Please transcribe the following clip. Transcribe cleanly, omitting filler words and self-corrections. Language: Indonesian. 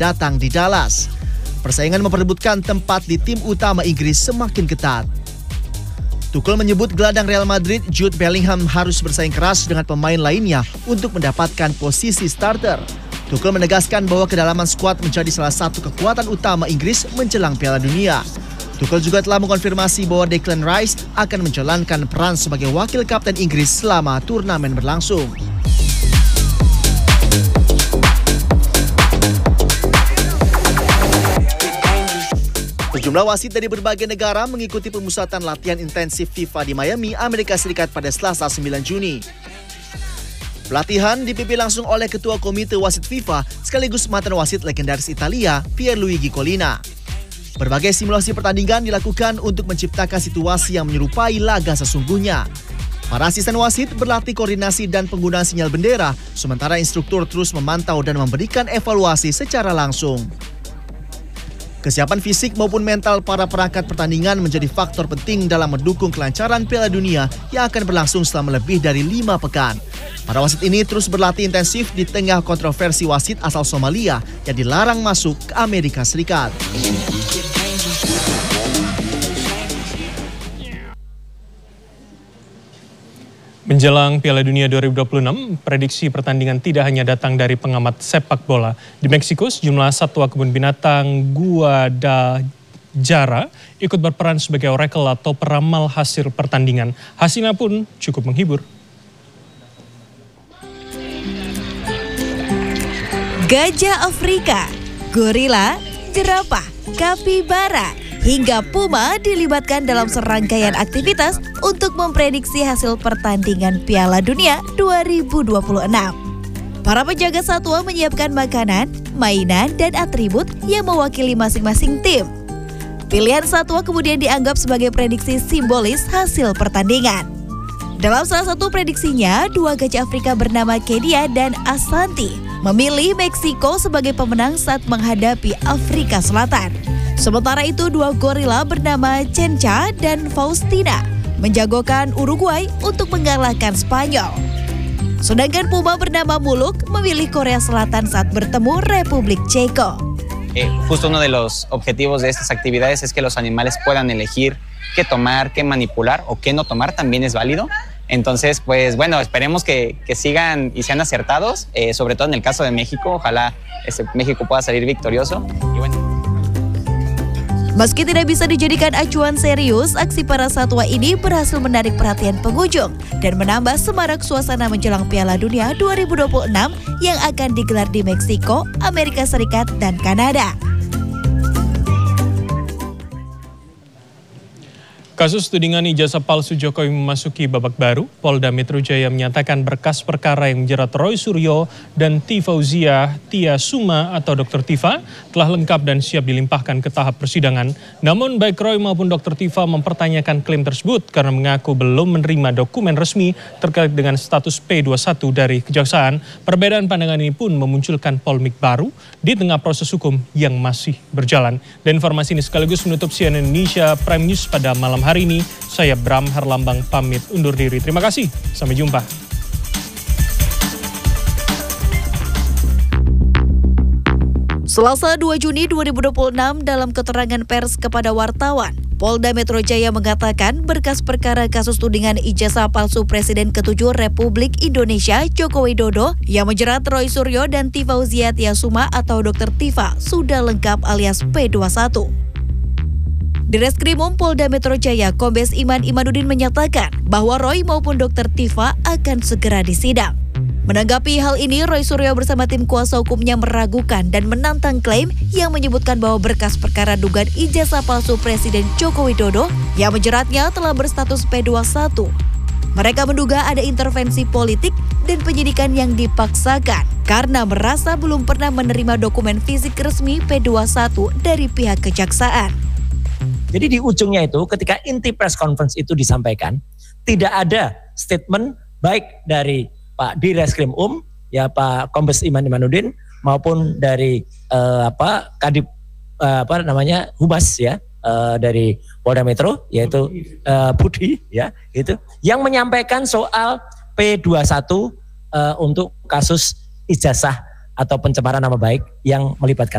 datang di Dallas. Persaingan memperebutkan tempat di tim utama Inggris semakin ketat. Tuchel menyebut gelandang Real Madrid Jude Bellingham harus bersaing keras dengan pemain lainnya untuk mendapatkan posisi starter. Tuchel menegaskan bahwa kedalaman skuad menjadi salah satu kekuatan utama Inggris menjelang Piala Dunia. Tuchel juga telah mengkonfirmasi bahwa Declan Rice akan menjalankan peran sebagai wakil kapten Inggris selama turnamen berlangsung. Sejumlah wasit dari berbagai negara mengikuti pemusatan latihan intensif FIFA di Miami, Amerika Serikat pada Selasa 9 Juni. Pelatihan dipimpin langsung oleh Ketua Komite Wasit FIFA sekaligus mantan wasit legendaris Italia, Pierluigi Collina. Berbagai simulasi pertandingan dilakukan untuk menciptakan situasi yang menyerupai laga sesungguhnya. Para asisten wasit berlatih koordinasi dan penggunaan sinyal bendera, sementara instruktur terus memantau dan memberikan evaluasi secara langsung. Kesiapan fisik maupun mental para perangkat pertandingan menjadi faktor penting dalam mendukung kelancaran Piala Dunia yang akan berlangsung selama lebih dari 5 pekan. Para wasit ini terus berlatih intensif di tengah kontroversi wasit asal Somalia yang dilarang masuk ke Amerika Serikat. Menjelang Piala Dunia 2026, prediksi pertandingan tidak hanya datang dari pengamat sepak bola. Di Meksiko, sejumlah satwa kebun binatang Guadalajara ikut berperan sebagai orakel atau peramal hasil pertandingan. Hasilnya pun cukup menghibur. Gajah Afrika, gorila, jerapah, kapibara, hingga puma dilibatkan dalam serangkaian aktivitas untuk memprediksi hasil pertandingan Piala Dunia 2026. Para penjaga satwa menyiapkan makanan, mainan, dan atribut yang mewakili masing-masing tim. Pilihan satwa kemudian dianggap sebagai prediksi simbolis hasil pertandingan. Dalam salah satu prediksinya, 2 gajah Afrika bernama Kenia dan Asante memilih Meksiko sebagai pemenang saat menghadapi Afrika Selatan. Sementara itu, 2 gorila bernama Chencha dan Faustina menjagokan Uruguay untuk mengalahkan Spanyol. Sedangkan puma bernama Muluk memilih Korea Selatan saat bertemu Republik Ceko. Justo uno de los objetivos de estas actividades es que los animales puedan elegir qué tomar, qué manipular o qué no tomar, también es válido. Entonces, pues bueno, esperemos que sigan y sean acertados, sobre todo en el caso de México. Ojalá México pueda salir victorioso. Y bueno. Meski tidak bisa dijadikan acuan serius, aksi para satwa ini berhasil menarik perhatian pengunjung dan menambah semarak suasana menjelang Piala Dunia 2026 yang akan digelar di Meksiko, Amerika Serikat, dan Kanada. Kasus tudingan ijazah palsu Jokowi memasuki babak baru. Polda Metro Jaya menyatakan berkas perkara yang menjerat Roy Suryo dan Tifauzia Tia Suma atau Dr. Tifa telah lengkap dan siap dilimpahkan ke tahap persidangan. Namun baik Roy maupun Dr. Tifa mempertanyakan klaim tersebut karena mengaku belum menerima dokumen resmi terkait dengan status P21 dari Kejaksaan. Perbedaan pandangan ini pun memunculkan polemik baru di tengah proses hukum yang masih berjalan. Dan informasi ini sekaligus menutup CNN Indonesia Prime News pada malam hari ini. Saya Bram Herlambang pamit undur diri. Terima kasih. Sampai jumpa. Selasa 2 Juni 2026 dalam keterangan pers kepada wartawan, Polda Metro Jaya mengatakan berkas perkara kasus tudingan ijazah palsu Presiden ke-7 Republik Indonesia Joko Widodo yang menjerat Roy Suryo dan Tifauzia Tia Suma atau Dr. Tifa sudah lengkap alias P21. Di Reskrimum Polda Metro Jaya, Kombes Iman Imanuddin menyatakan bahwa Roy maupun Dr. Tifa akan segera disidang. Menanggapi hal ini, Roy Suryo bersama tim kuasa hukumnya meragukan dan menantang klaim yang menyebutkan bahwa berkas perkara dugaan ijazah palsu Presiden Joko Widodo yang menjeratnya telah berstatus P21. Mereka menduga ada intervensi politik dan penyidikan yang dipaksakan karena merasa belum pernah menerima dokumen fisik resmi P21 dari pihak kejaksaan. Jadi di ujungnya itu ketika inti press conference itu disampaikan, tidak ada statement baik dari Pak Direskrim ya Pak Kombes Iman Imanuddin maupun dari Kadip Humas ya dari Polda Metro yaitu Budi ya itu yang menyampaikan soal P21 untuk kasus ijazah atau pencemaran nama baik yang melibatkan